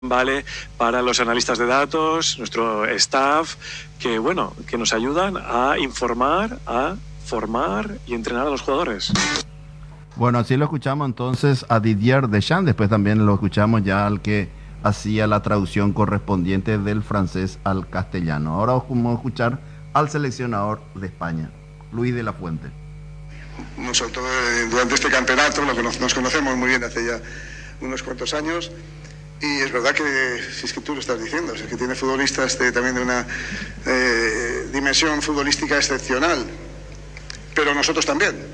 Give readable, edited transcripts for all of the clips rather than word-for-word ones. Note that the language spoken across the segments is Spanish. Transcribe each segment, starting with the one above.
vale para los analistas de datos, nuestro staff, que bueno, que nos ayudan a informar, a formar y entrenar a los jugadores. Bueno, así lo escuchamos entonces a Didier Deschamps, después también lo escuchamos ya al que hacía la traducción correspondiente del francés al castellano. Ahora vamos a escuchar al seleccionador de España, Luis de la Fuente. Nosotros durante este campeonato, lo que nos conocemos muy bien hace ya unos cuantos años, y es verdad que, si es que tú lo estás diciendo, es que tiene futbolistas también de una dimensión futbolística excepcional, pero nosotros también.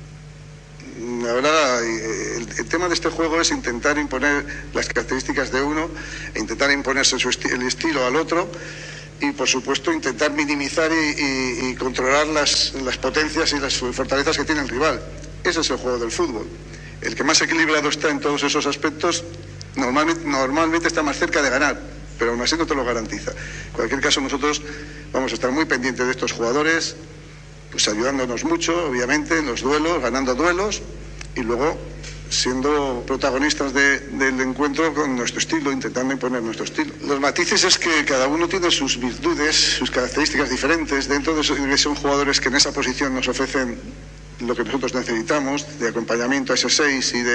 Ahora, el tema de este juego es intentar imponer las características de uno e intentar imponerse el estilo al otro y, por supuesto, intentar minimizar y controlar las potencias y las fortalezas que tiene el rival. Ese es el juego del fútbol. El que más equilibrado está en todos esos aspectos normalmente está más cerca de ganar, pero aún así no te lo garantiza. En cualquier caso, nosotros vamos a estar muy pendientes de estos jugadores, pues ayudándonos mucho, obviamente, en los duelos, ganando duelos y luego siendo protagonistas del encuentro con nuestro estilo, intentando imponer nuestro estilo. Los matices es que cada uno tiene sus virtudes, sus características diferentes. Dentro de eso, son jugadores que en esa posición nos ofrecen lo que nosotros necesitamos, de acompañamiento a ese 6 y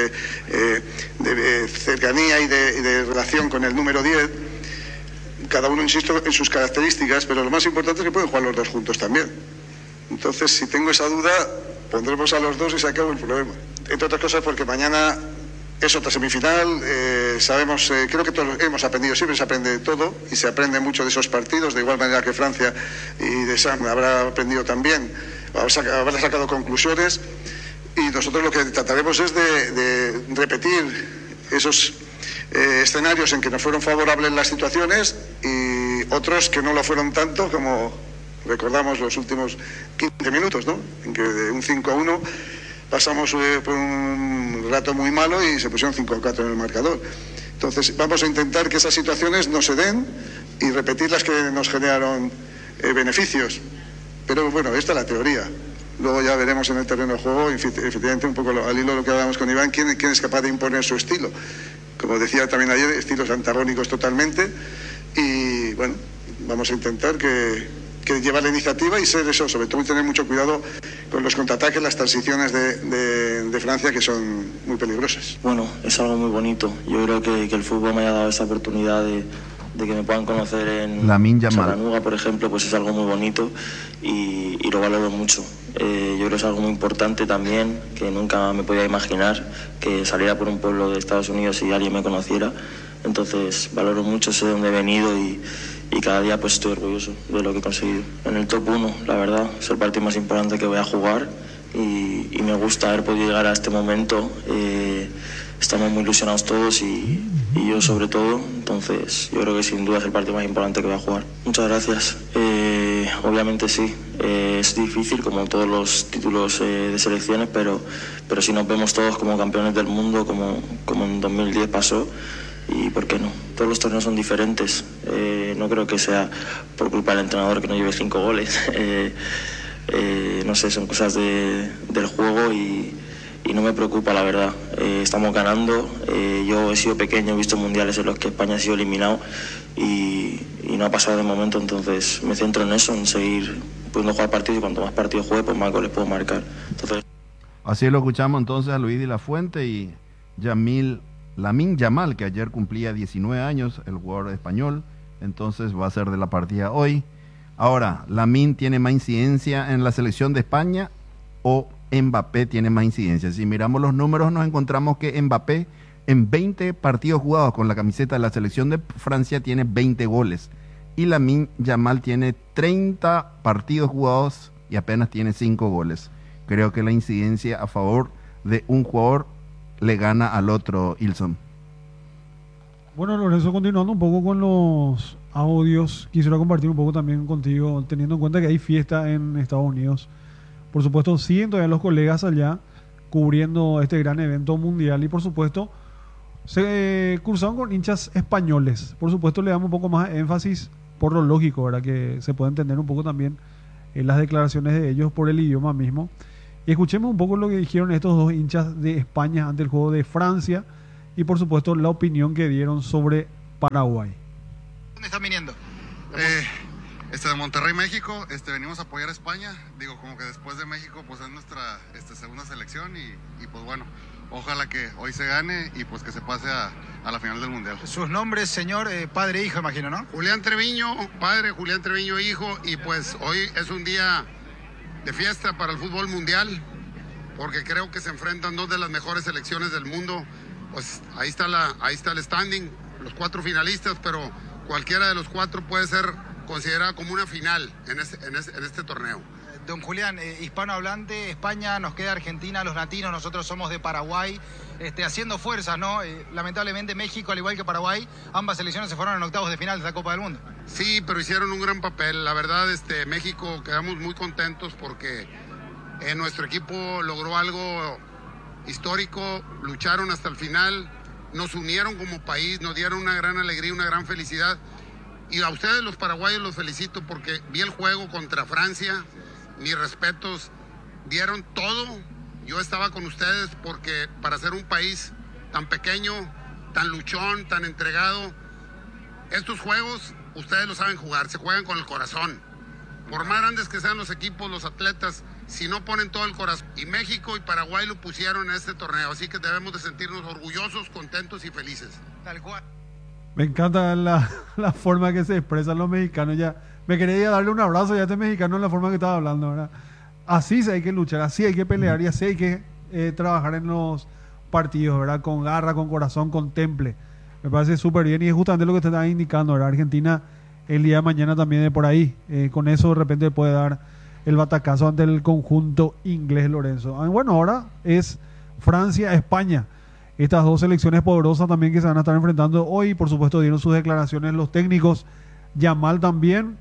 de cercanía y de relación con el número 10. Cada uno, insisto, en sus características, pero lo más importante es que pueden jugar los dos juntos también. Entonces, si tengo esa duda, pondremos a los dos y se acabó el problema. Entre otras cosas porque mañana es otra semifinal, sabemos, creo que todos hemos aprendido, siempre se aprende de todo y se aprende mucho de esos partidos, de igual manera que Francia y de Sam habrá aprendido también, habrá sacado conclusiones, y nosotros lo que trataremos es de repetir esos escenarios en que nos fueron favorables las situaciones y otros que no lo fueron tanto, como recordamos los últimos 15 minutos, ¿no? En que de un 5-1 pasamos por un rato muy malo y se pusieron 5-4 en el marcador. Entonces vamos a intentar que esas situaciones no se den y repetir las que nos generaron beneficios. Pero bueno, esta es la teoría. Luego ya veremos en el terreno de juego, efectivamente, un poco al hilo de lo que hablábamos con Iván, quién es capaz de imponer su estilo. Como decía también ayer, estilos antagónicos totalmente. Y bueno, vamos a intentar que llevar la iniciativa y ser eso, sobre todo tener mucho cuidado con los contraataques, las transiciones de Francia, que son muy peligrosas. Bueno, es algo muy bonito. Yo creo que el fútbol me haya dado esa oportunidad de que me puedan conocer en Chattanooga, por ejemplo, pues es algo muy bonito y lo valoro mucho. Yo creo que es algo muy importante también, que nunca me podía imaginar que saliera por un pueblo de Estados Unidos y alguien me conociera. Entonces valoro mucho, sé de dónde he venido y cada día pues estoy orgulloso de lo que he conseguido. En el top 1, la verdad, es el partido más importante que voy a jugar y me gusta haber podido llegar a este momento. Estamos muy ilusionados todos y yo sobre todo, entonces yo creo que sin duda es el partido más importante que voy a jugar. Muchas gracias. Obviamente sí, es difícil como todos los títulos de selecciones, pero si nos vemos todos como campeones del mundo, como en 2010 pasó, y por qué no. Todos los torneos son diferentes, no creo que sea por culpa del entrenador que no lleve 5 goles. No sé, son cosas del juego y no me preocupa, la verdad. Estamos ganando, yo he sido pequeño, he visto mundiales en los que España ha sido eliminado y no ha pasado de momento, entonces me centro en eso, en seguir pudiendo jugar partidos, y cuanto más partidos juegue, pues más goles puedo marcar. Entonces... Así lo escuchamos entonces a Luis de la Fuente y Lamine Yamal, que ayer cumplía 19 años, el jugador español, entonces va a ser de la partida hoy. Ahora, ¿Lamine tiene más incidencia en la selección de España o Mbappé tiene más incidencia? Si miramos los números, nos encontramos que Mbappé en 20 partidos jugados con la camiseta de la selección de Francia tiene 20 goles y Lamine Yamal tiene 30 partidos jugados y apenas tiene 5 goles. Creo que la incidencia a favor de un jugador le gana al otro, Ilson. Bueno, Lorenzo, continuando un poco con los audios, quisiera compartir un poco también contigo, teniendo en cuenta que hay fiesta en Estados Unidos. Por supuesto, siguen todavía los colegas allá cubriendo este gran evento mundial y, por supuesto, se cruzaron con hinchas españoles. Por supuesto, le damos un poco más énfasis por lo lógico, ¿verdad? Que se puede entender un poco también las declaraciones de ellos por el idioma mismo. Y escuchemos un poco lo que dijeron estos dos hinchas de España ante el juego de Francia y, por supuesto, la opinión que dieron sobre Paraguay. ¿Dónde están viniendo? De Monterrey, México. Venimos a apoyar a España. Digo, como que después de México, pues es nuestra segunda selección y pues bueno, ojalá que hoy se gane y pues que se pase a la final del Mundial. Sus nombres, señor, padre e hijo, imagino, ¿no? Julián Treviño, padre, Julián Treviño, hijo, y pues hoy es un día de fiesta para el fútbol mundial, porque creo que se enfrentan dos de las mejores selecciones del mundo. Pues ahí está el standing, los 4 finalistas, pero cualquiera de los 4 puede ser considerada como una final en este torneo. Don Julián, hispanohablante, España, nos queda Argentina, los latinos, nosotros somos de Paraguay, haciendo fuerzas, ¿no? Lamentablemente México, al igual que Paraguay, ambas selecciones se fueron en octavos de final de la Copa del Mundo. Sí, pero hicieron un gran papel. La verdad, México quedamos muy contentos porque nuestro equipo logró algo histórico, lucharon hasta el final, nos unieron como país, nos dieron una gran alegría, una gran felicidad. Y a ustedes los paraguayos los felicito porque vi el juego contra Francia, mis respetos, dieron todo. Yo estaba con ustedes porque para ser un país tan pequeño, tan luchón, tan entregado, estos juegos ustedes lo saben jugar, se juegan con el corazón. Por más grandes que sean los equipos, los atletas, si no ponen todo el corazón. Y México y Paraguay lo pusieron en este torneo, así que debemos de sentirnos orgullosos, contentos y felices. Tal cual. Me encanta la forma que se expresan los mexicanos. Ya me quería darle un abrazo ya a este mexicano en la forma que estaba hablando, ¿verdad? Así se hay que luchar, así hay que pelear y así hay que trabajar en los partidos, ¿verdad? Con garra, con corazón, con temple. Me parece súper bien y es justamente lo que te estaba indicando, ¿verdad? Argentina el día de mañana también de por ahí. Con eso de repente puede dar el batacazo ante el conjunto inglés, Lorenzo. Bueno, ahora es Francia-España. Estas dos selecciones poderosas también que se van a estar enfrentando hoy. Por supuesto dieron sus declaraciones los técnicos. Yamal también.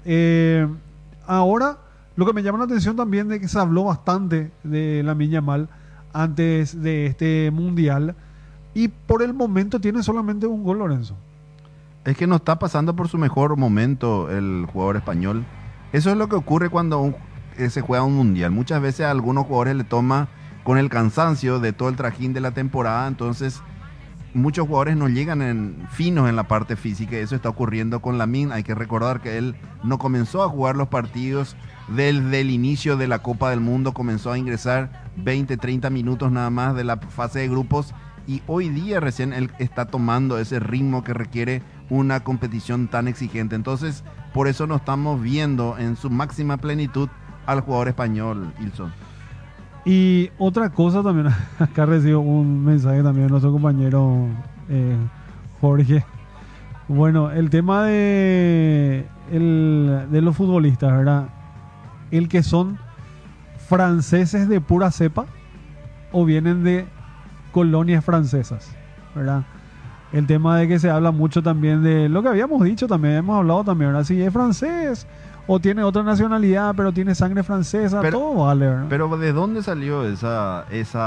Ahora, lo que me llama la atención también de que se habló bastante de Lamine Yamal antes de este Mundial. Y por el momento tiene solamente un gol, Lorenzo. Es que no está pasando por su mejor momento el jugador español. Eso es lo que ocurre cuando se juega un Mundial. Muchas veces a algunos jugadores le toma con el cansancio de todo el trajín de la temporada, entonces muchos jugadores no llegan finos en la parte física. Eso está ocurriendo con Lamine. Hay que recordar que él no comenzó a jugar los partidos desde el inicio de la Copa del Mundo, comenzó a ingresar 20, 30 minutos nada más de la fase de grupos y hoy día recién él está tomando ese ritmo que requiere una competición tan exigente. Entonces, por eso no estamos viendo en su máxima plenitud al jugador español, Ilson. Y otra cosa también, acá recibo un mensaje también de nuestro compañero Jorge. Bueno, el tema de los futbolistas, ¿verdad? El que son franceses de pura cepa o vienen de colonias francesas, ¿verdad? El tema de que se habla mucho también de lo que habíamos dicho, también hemos hablado también, ¿verdad? Si es francés o tiene otra nacionalidad, pero tiene sangre francesa, todo vale, ¿verdad? Pero ¿de dónde salió esa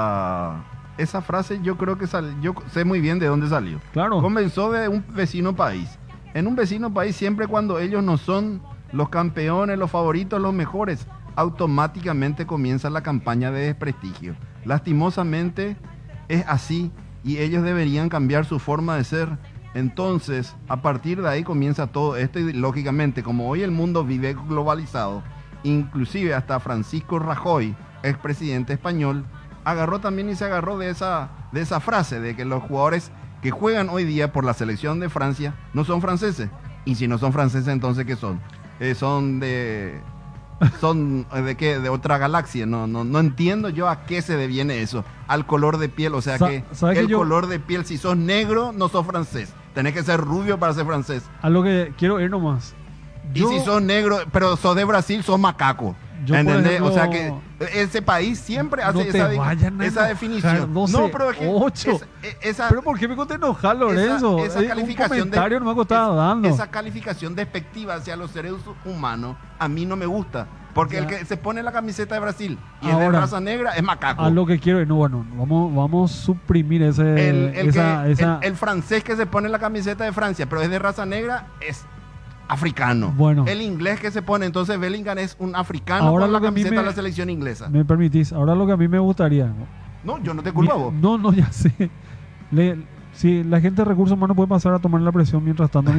frase? Yo creo que yo sé muy bien de dónde salió. Claro. Comenzó de un vecino país. En un vecino país, siempre cuando ellos no son los campeones, los favoritos, los mejores, automáticamente comienza la campaña de desprestigio. Lastimosamente es así y ellos deberían cambiar su forma de ser. Entonces, a partir de ahí comienza todo esto y lógicamente, como hoy el mundo vive globalizado, inclusive hasta Francisco Rajoy, expresidente español, agarró también y se agarró de esa frase de que los jugadores que juegan hoy día por la selección de Francia no son franceses. Y si no son franceses, entonces ¿qué son? Son de qué, de otra galaxia. No entiendo yo a qué se deviene eso. Al color de piel, o sea que el color de piel, si sos negro, no sos francés. Tenés que ser rubio para ser francés. A lo que quiero ir nomás. Y si sos negro, pero sos de Brasil, sos macaco. ¿Entendés? Ejemplo, o sea que ese país siempre hace esa definición. No, pero es que pero ¿por qué me conté enojar, Lorenzo? Esa calificación un comentario no me costaba dando. Esa calificación despectiva hacia los seres humanos a mí no me gusta. Porque el que se pone la camiseta de Brasil y es de raza negra es macaco. A lo que quiero, vamos a suprimir el francés que se pone la camiseta de Francia, pero es de raza negra, es africano. Bueno. El inglés que se pone, entonces Bellingham es un africano ahora con la camiseta de la selección inglesa. ¿Me permitís? Ahora lo que a mí me gustaría. No, yo no te culpo a vos. No, ya sé. Sí, la gente de recursos humanos puede pasar a tomar la presión mientras tanto.